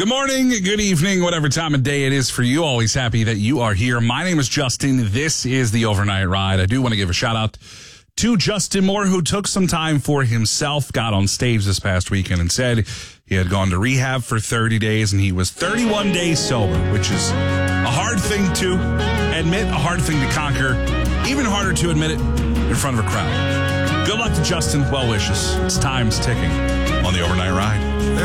Good morning, good evening, whatever time of day it is for you. Always happy that you are here. My name is Justin. This is the Overnight Ride. I do want to give a shout out to Justin Moore, who took some time for himself, got on stage this past weekend and said he had gone to rehab for 30 days and he was 31 days sober, which is a hard thing to admit, a hard thing to conquer, even harder to admit it in front of a crowd. Good luck to Justin. Well wishes. It's time's ticking on the Overnight Ride.